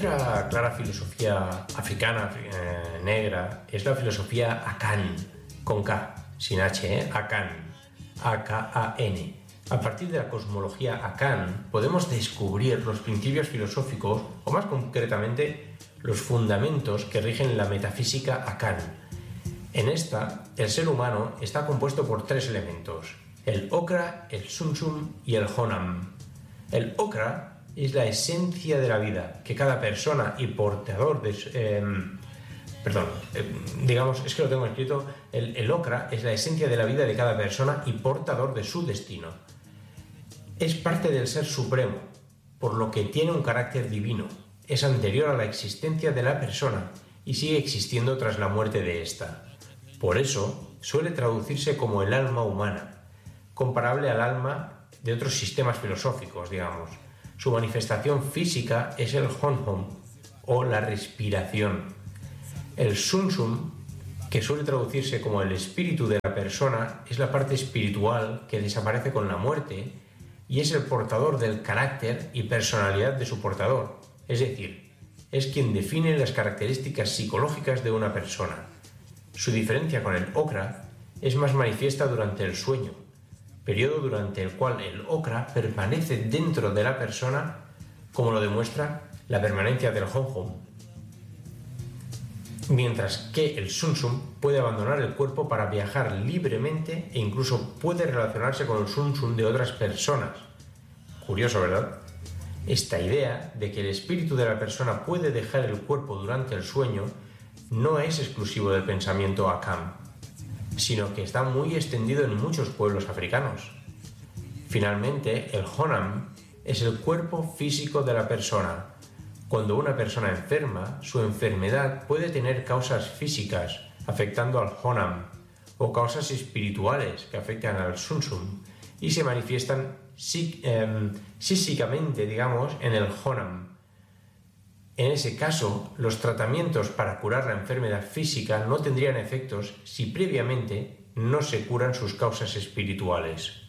Otra clara filosofía africana, negra, es la filosofía Akan, con K, sin H, Akan, A-K-A-N. A partir de la cosmología Akan podemos descubrir los principios filosóficos, o más concretamente, los fundamentos que rigen la metafísica Akan. En esta, el ser humano está compuesto por tres elementos: el Okra, el Sumsum y el Honam. El Okra es la esencia de la vida que cada persona y portador de... es que lo tengo escrito, el Okra es la esencia de la vida de cada persona y portador de su destino. Es parte del Ser Supremo, por lo que tiene un carácter divino. Es anterior a la existencia de la persona y sigue existiendo tras la muerte de ésta. Por eso suele traducirse como el alma humana, comparable al alma de otros sistemas filosóficos, digamos. Su manifestación física es el Honhom, o la respiración. El Sumsum, que suele traducirse como el espíritu de la persona, es la parte espiritual que desaparece con la muerte y es el portador del carácter y personalidad de su portador. Es decir, es quien define las características psicológicas de una persona. Su diferencia con el Okra es más manifiesta durante el sueño, periodo durante el cual el Okra permanece dentro de la persona, como lo demuestra la permanencia del Honhom, mientras que el Sumsum puede abandonar el cuerpo para viajar libremente e incluso puede relacionarse con el Sumsum de otras personas. Curioso, ¿verdad? Esta idea de que el espíritu de la persona puede dejar el cuerpo durante el sueño no es exclusivo del pensamiento Akan, sino que está muy extendido en muchos pueblos africanos. Finalmente, el Honam es el cuerpo físico de la persona. Cuando una persona enferma, su enfermedad puede tener causas físicas afectando al Honam o causas espirituales que afectan al Sumsum y se manifiestan físicamente, en el Honam. En ese caso, los tratamientos para curar la enfermedad física no tendrían efectos si previamente no se curan sus causas espirituales.